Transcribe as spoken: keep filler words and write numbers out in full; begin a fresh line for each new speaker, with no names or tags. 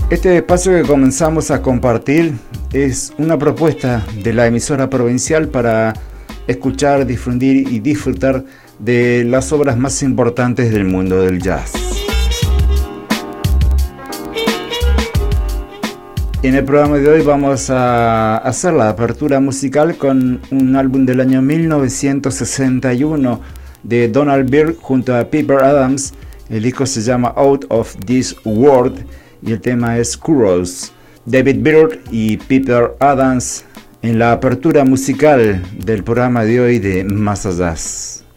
Este espacio que comenzamos a compartir es una propuesta de la emisora provincial para escuchar, difundir y disfrutar de las obras más importantes del mundo del jazz. En el programa de hoy vamos a hacer la apertura musical con un álbum del año mil novecientos sesenta y uno de Donald Byrd junto a Peter Adams. El disco se llama Out of This World y el tema es Kuros. David Byrd y Peter Adams en la apertura musical del programa de hoy de Más Jazz.